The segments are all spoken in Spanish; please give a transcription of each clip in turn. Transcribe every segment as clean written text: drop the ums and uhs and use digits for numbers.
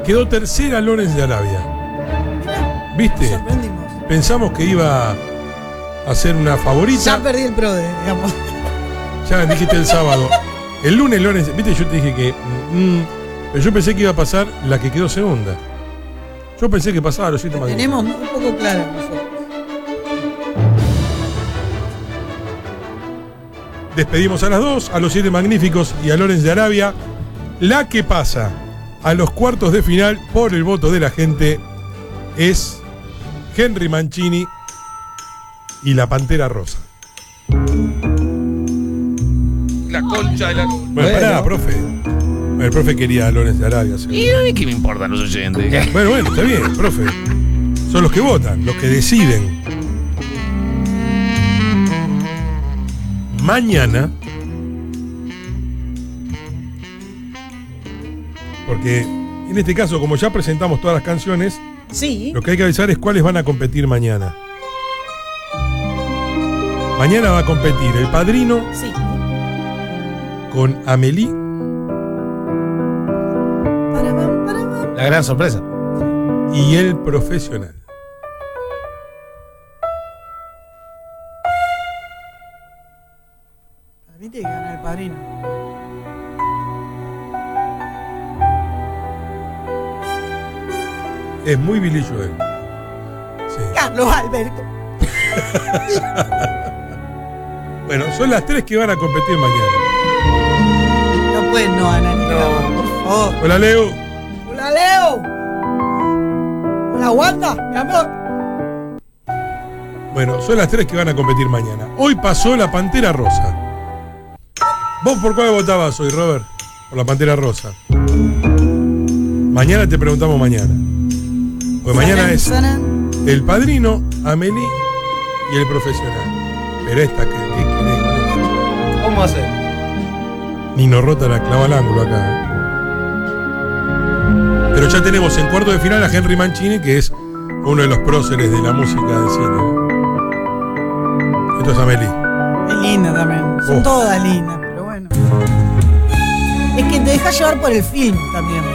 Quedó tercera Lawrence de Arabia. ¿Viste? Nos sorprendimos. Pensamos que iba a ser una favorita. Ya perdí el PRODE, digamos. Ya dijiste el sábado. El lunes Lawrence, viste, yo te dije que pero yo pensé que iba a pasar la que quedó segunda. Yo pensé que pasaba a los 7 magníficos. Tenemos muy poco claro nosotros. Despedimos a las dos, a los 7 magníficos y a Lawrence de Arabia. La que pasa a los cuartos de final por el voto de la gente es Henry Mancini y la Pantera Rosa. La concha de la... Bueno, pará, profe. El profe quería a Lawrence de Arabia. ¿Sí? ¿Y a mí qué me importan los oyentes? Bueno, está bien, profe. Son los que votan, los que deciden. Mañana, porque en este caso, como ya presentamos todas las canciones, Sí. lo que hay que avisar es cuáles van a competir mañana. Mañana va a competir El Padrino Sí. con Amélie La gran sorpresa. y El Profesional. Para mí tiene que ganar el Padrino. Es muy Billy Joel. Sí. Carlos Alberto. Bueno, son las 3 que van a competir mañana. No pueden no ganar ni nada, por favor. Hola, Leo. Hola, Leo. Hola, Wanda, mi amor. Bueno, son las 3 que van a competir mañana. Hoy pasó la Pantera Rosa. ¿Vos por cuál votabas hoy, Robert? Por la Pantera Rosa. Mañana te preguntamos mañana. Porque mañana es El Padrino, Amélie y El Profesional. Pero esta, ¿qué querés con eso? ¿Cómo hacer? Nino Rota la clava al ángulo acá. Pero ya tenemos en cuarto de final a Henry Mancini, que es uno de los próceres de la música del cine. Esto es Amélie. Es linda también. Son Oh. todas lindas, pero bueno. Es que te deja llevar por el film también.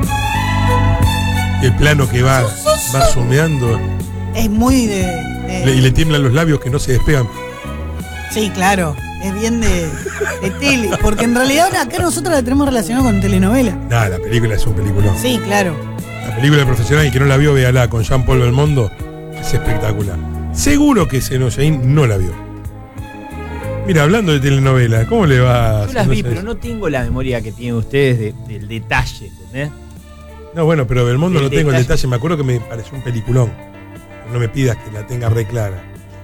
El plano que va zoomeando Es muy y le tiemblan los labios que no se despegan. Sí, claro. Es bien de tele. Porque en realidad acá nosotros la tenemos relacionada con telenovela. Nada, la película es un peliculón. Sí, claro. La película de Profesional, y que no la vio, véala, con Jean-Paul Belmondo, es espectacular. Seguro que Senoyain no la vio. Mira, hablando de telenovela, ¿cómo le va? Yo las vi, pero no tengo la memoria que tienen ustedes del detalle, ¿entendés? No, bueno, pero Belmondo El no tengo el detalle. detalle. Me acuerdo que me pareció un peliculón. No me pidas que la tenga re clara.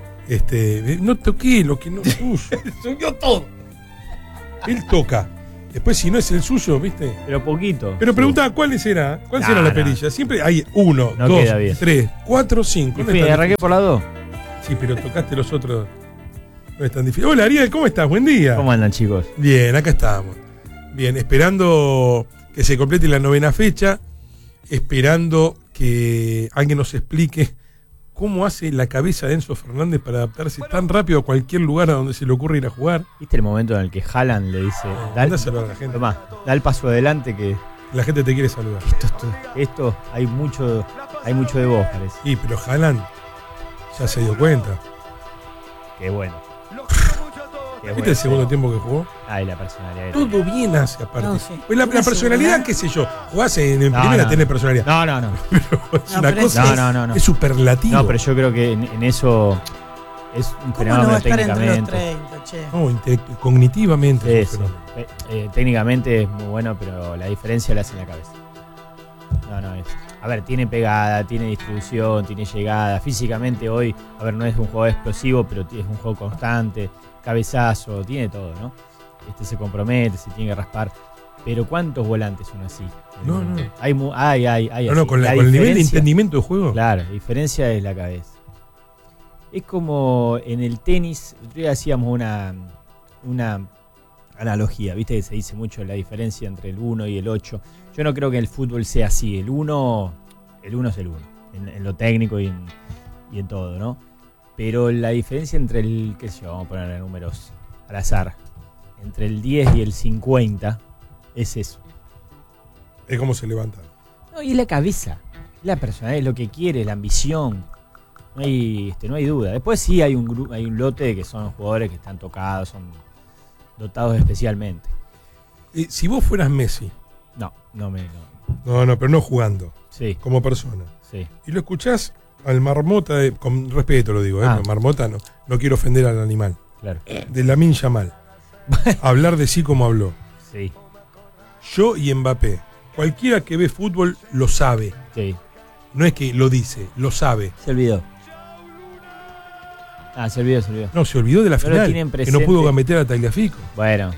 No toqué lo que no es suyo. Subió todo. Él toca. Después, si no es el suyo, ¿viste? Pero poquito. Pero preguntaba cuáles era. ¿Cuál será la perilla? Siempre hay 1, No 2, queda bien. 3, 4, 5. Y fui, arranqué por las 2. Sí, pero tocaste los otros. No es tan difícil. Hola, Ariel, ¿cómo estás? Buen día. ¿Cómo andan, chicos? Bien, acá estamos. Bien, esperando que se complete la 9ª fecha. Esperando que alguien nos explique cómo hace la cabeza de Enzo Fernández para adaptarse tan rápido a cualquier lugar a donde se le ocurre ir a jugar. ¿Viste el momento en el que Haaland le dice, Anda a saludar a la gente. Tomá, da el paso adelante que La gente te quiere saludar. esto hay mucho de vos, parece. Sí, pero Haaland ya se dio cuenta. Qué bueno. ¿Viste el segundo tiempo que jugó? Ay, la personalidad. Todo bien hace aparte. No, sí. Pues la personalidad, qué sé yo. Jugás en primera, tenés personalidad. No. Pero es No, una pero cosa. No. Es superlativo. No, pero yo creo que en eso es un ¿Cómo no va a fenómeno estar entre los técnicamente. 30, che? No, cognitivamente. Sí, sí. Técnicamente es muy bueno, pero la diferencia la hace en la cabeza. No, es. A ver, tiene pegada, tiene distribución, tiene llegada. Físicamente hoy, a ver, no es un juego explosivo, pero es un juego constante. Cabezazo, tiene todo, ¿no? Se compromete, se tiene que raspar. Pero ¿cuántos volantes son así? No. Hay No, con el nivel de diferencia- entendimiento de juego. Claro, la diferencia es la cabeza. Es como en el tenis, el otro día hacíamos una analogía, viste que se dice mucho la diferencia entre el 1 y el 8. Yo no creo que el fútbol sea así, el 1 es el 1, en lo técnico y en todo, ¿no? Pero la diferencia entre el, qué sé yo, vamos a ponerle números al azar, entre el 10 y el 50 es eso. Es como se levanta. No, y es la cabeza, la personalidad, es lo que quiere, la ambición. No hay duda. Después sí hay un lote que son jugadores que están tocados, son dotados especialmente. Si vos fueras Messi, No, pero no jugando, sí, como persona, sí. y lo escuchás al marmota, con respeto lo digo, marmota no quiero ofender al animal, Claro. de Lamine Yamal, hablar de sí como habló. Sí, Yo y Mbappé, cualquiera que ve fútbol lo sabe, sí. no es que lo dice, lo sabe. Se olvidó. Se olvidó. No, se olvidó de la No lo final, tienen que no presente. pudo gambetear a Tagliafico. Bueno,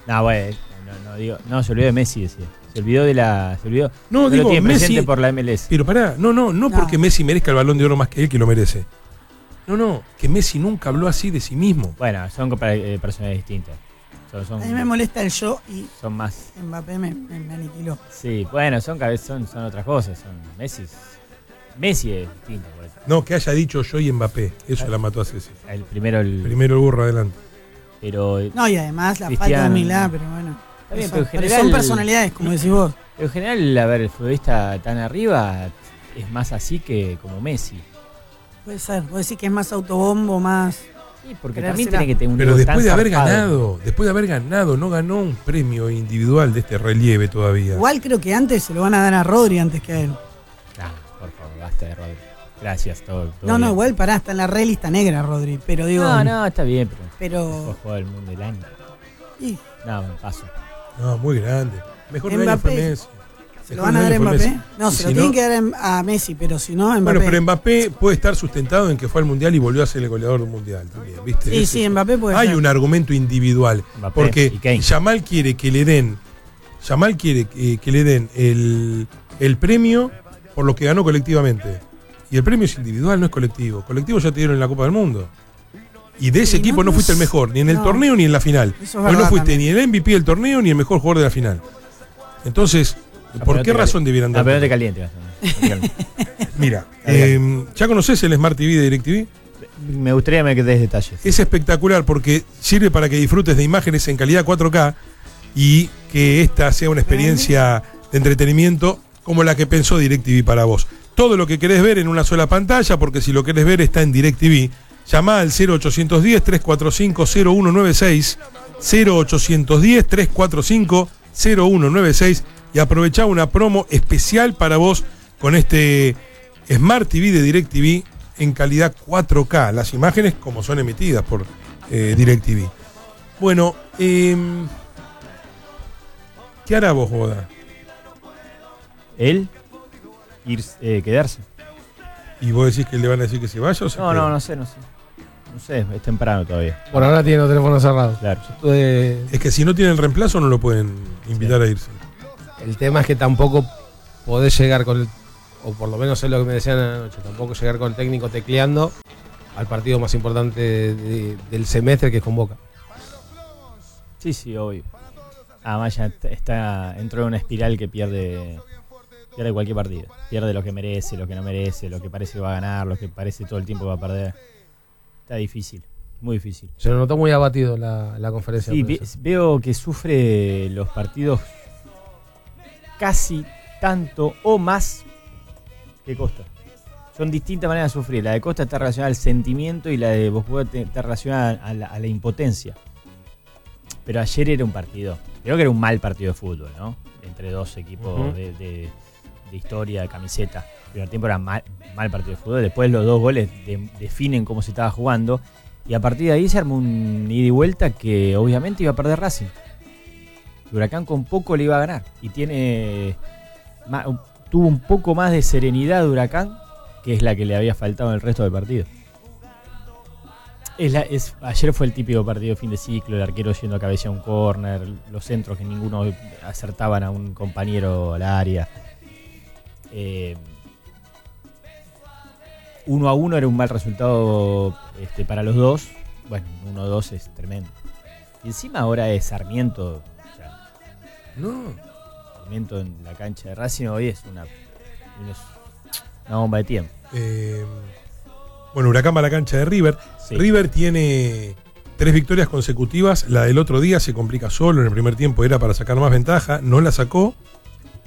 se olvidó de Messi, decía. Se olvidó de la. Se olvidó. No, lo digo, tiene Messi, presente por la MLS. pero pará, no porque Messi merezca el Balón de Oro más que él, que lo merece. No, que Messi nunca habló así de sí mismo. Bueno, son personas distintas. A mí me molesta el yo y son más. Mbappé me aniquiló. Sí, bueno, son otras cosas. Messi es distinto. Por eso. No, que haya dicho yo y Mbappé. Eso la mató a Ceci. Primero el burro adelante. Pero. No, y además la Cristiano, falta de humildad, pero bueno. Está bien, Eso, pero en pero general, son personalidades, como decís vos. En general, a ver, el futbolista tan arriba es más así que como Messi. Puede ser. Vos decís que es más autobombo, más. Sí, porque Creérsela. también tiene que tener un Pero ego después tan de haber zarpado. no ganó un premio individual de este relieve todavía. Igual creo que antes se lo van a dar a Rodri antes que a él. Por favor, basta de Rodri. Gracias, todo No, bien. igual pará, está en la red lista negra Rodri, pero digo. No, está bien, pero. mejor jugador del mundo del año. Y No, me paso. No, muy grande. Mejor del año fue Mbappé. Messi. ¿Se lo van a dar a Mbappé? No, se lo tienen que dar a Messi, pero si no, Mbappé. Bueno, pero Mbappé puede estar sustentado en que fue al Mundial y volvió a ser el goleador del Mundial también, ¿viste? Sí, Mbappé puede Hay ser. un argumento individual. Mbappé y Porque Kane. Yamal quiere que le den el premio por lo que ganó colectivamente. Y el premio es individual, no es colectivo. Colectivo ya te dieron en la Copa del Mundo. Y de ese Sí, equipo no fuiste el mejor, ni en el torneo ni en la final. Eso es Porque no verdad fuiste también. ni el MVP del torneo ni el mejor jugador de la final. Entonces, ¿por qué razón debieran dar? Pero no te caliente, Gastón. Mira, ¿ya conoces el Smart TV de DirecTV? Me gustaría que des detalles. Es espectacular porque sirve para que disfrutes de imágenes en calidad 4K y que esta sea una experiencia de entretenimiento como la que pensó DirecTV para vos. Todo lo que querés ver en una sola pantalla, porque si lo querés ver está en DirecTV. Llama al 0810-345-0196, 0810-345-0196 y aprovechá una promo especial para vos con este Smart TV de DirecTV en calidad 4K. Las imágenes como son emitidas por DirecTV. Bueno, ¿qué hará vos, Boda? Él, quedarse. ¿Y vos decís que le van a decir que se vaya o se queda? No sé. No sé, es temprano todavía. Por ahora tiene los teléfonos cerrados. Claro. Es que si no tienen reemplazo no lo pueden invitar a irse. El tema es que tampoco podés llegar con el, o por lo menos es lo que me decían anoche, tampoco llegar con el técnico tecleando al partido más importante del semestre que es con Boca. Sí, obvio. Además ya entró en una espiral que pierde cualquier partido. Pierde lo que merece, lo que no merece, lo que parece que va a ganar, lo que parece todo el tiempo que va a perder. Está difícil, muy difícil. Se lo notó muy abatido la conferencia. Sí, de prensa. veo que sufre los partidos casi tanto o más que Costa. Son distintas maneras de sufrir. La de Costa está relacionada al sentimiento y la de Bosco está relacionada a la impotencia. Pero ayer era un partido, creo que era un mal partido de fútbol, ¿no? Entre dos equipos de historia, de camiseta. El primer tiempo era mal partido de fútbol. Después los dos goles definen cómo se estaba jugando. Y a partir de ahí se armó un ida y vuelta que obviamente iba a perder Racing. Huracán con poco le iba a ganar. Y tuvo un poco más de serenidad de Huracán, que es la que le había faltado en el resto del partido. Ayer fue el típico partido de fin de ciclo, el arquero yendo a cabecear un córner, los centros que ninguno acertaban a un compañero al área. 1-1 era un mal resultado para los dos. Bueno, 1-2 es tremendo. Y encima ahora es Sarmiento. O sea, Sarmiento en la cancha de Racing hoy es una bomba de tiempo. Bueno, Huracán va a la cancha de River. Sí. River tiene 3 victorias consecutivas. La del otro día se complica solo. En el primer tiempo era para sacar más ventaja. No la sacó.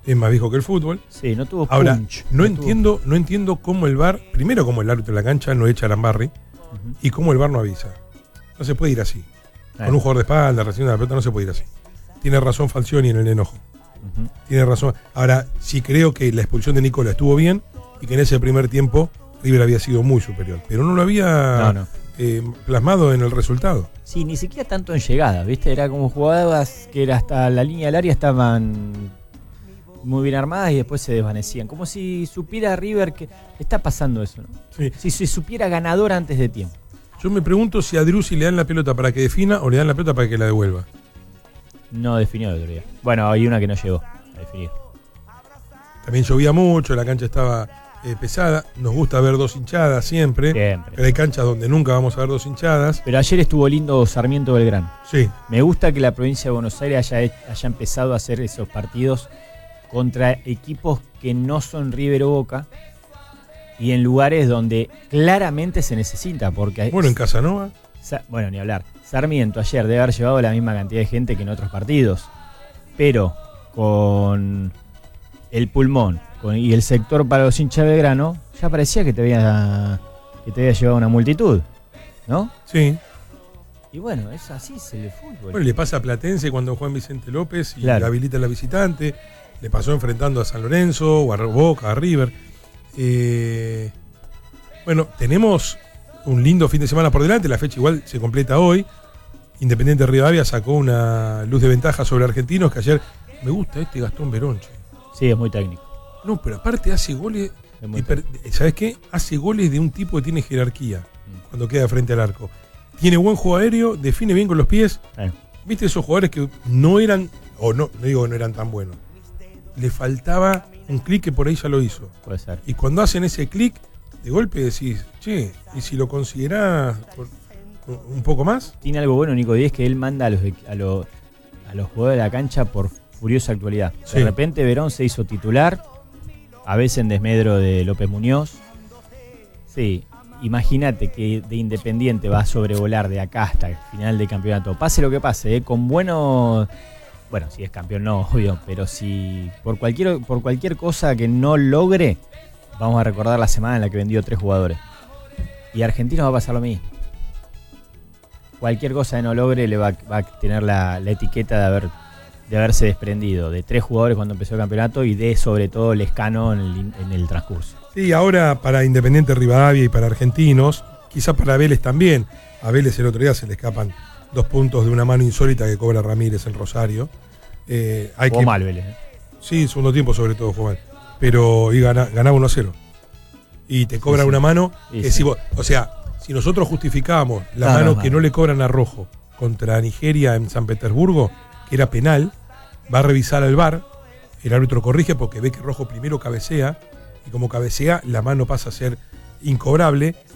es más viejo que el fútbol. Sí, no tuvo Ahora, punch. no tuvo- entiendo cómo el VAR, primero cómo el árbitro de la cancha no echa a Arambarri, Ujú. y cómo el VAR no avisa. No se puede ir así. Claro. Con un jugador de espalda, recibiendo la pelota, no se puede ir así. Tiene razón Falcioni en el enojo. Ujú. Tiene razón. Ahora, sí creo que la expulsión de Nicola estuvo bien y que en ese primer tiempo River había sido muy superior. Pero no lo había No. plasmado en el resultado. Sí, ni siquiera tanto en llegada, ¿viste? Era como jugadas que era hasta la línea del área estaban muy bien armadas y después se desvanecían. Como si supiera River que está pasando eso, ¿no? Sí. Si se supiera ganador antes de tiempo. Yo me pregunto si a Driussi le dan la pelota para que defina o le dan la pelota para que la devuelva. No definió el otro día. Bueno, hay una que no llegó a definir. También llovía mucho, la cancha estaba pesada. Nos gusta ver dos hinchadas siempre. Siempre. Pero hay canchas donde nunca vamos a ver dos hinchadas. Pero ayer estuvo lindo Sarmiento Belgrano. Sí, Me gusta que la provincia de Buenos Aires haya empezado a hacer esos partidos contra equipos que no son River o Boca y en lugares donde claramente se necesita. Porque bueno, en Casanova. bueno, ni hablar. Sarmiento ayer debe haber llevado la misma cantidad de gente que en otros partidos. Pero con el pulmón y el sector para los hinchas de Belgrano, ya parecía que te había llevado una multitud, ¿no? Sí. Y bueno, es así, es el fútbol. Bueno, le pasa a Platense cuando Juan Vicente López y Claro. habilita a la visitante. Le pasó enfrentando a San Lorenzo, o a Boca, a River. Bueno, tenemos un lindo fin de semana por delante. La fecha igual se completa hoy. Independiente Rivadavia sacó una luz de ventaja sobre Argentinos, que ayer me gusta Gastón Verón. Che. Sí, es muy técnico. No, pero aparte hace goles. Es muy ¿Sabes qué? Hace goles de un tipo que tiene jerarquía cuando queda frente al arco. Tiene buen juego aéreo, define bien con los pies. Claro. ¿Viste esos jugadores que no eran, o no digo que no eran tan buenos? Le faltaba un clic que por ahí ya lo hizo. Puede ser. Y cuando hacen ese clic, de golpe decís, che, ¿y si lo considerás un poco más? Tiene algo bueno Nico Díez, que él manda a los jugadores de la cancha por furiosa actualidad. Sí. De repente Verón se hizo titular, a veces en desmedro de López Muñoz. Sí, imagínate que de Independiente va a sobrevolar de acá hasta el final del campeonato. Pase lo que pase, con buenos... Bueno, si es campeón no, obvio, pero si por cualquier cosa que no logre, vamos a recordar la semana en la que vendió 3 jugadores. Y a Argentinos va a pasar lo mismo. Cualquier cosa que no logre le va a tener la etiqueta de haberse desprendido de 3 jugadores cuando empezó el campeonato y de sobre todo Lescano en el transcurso. Sí, ahora para Independiente Rivadavia y para Argentinos, quizás para Vélez también. A Vélez el otro día se le escapan 2 puntos de una mano insólita que cobra Ramírez en Rosario. Jugó mal Vélez. Sí, segundo tiempo sobre todo jugó mal. Pero ganaba 1-0. Y te cobran una mano Sí, que sí. si nosotros justificábamos la Claro, mano no, que no le cobran a Rojo contra Nigeria en San Petersburgo, que era penal, va a revisar al VAR, el árbitro corrige porque ve que Rojo primero cabecea, y como cabecea, la mano pasa a ser incobrable,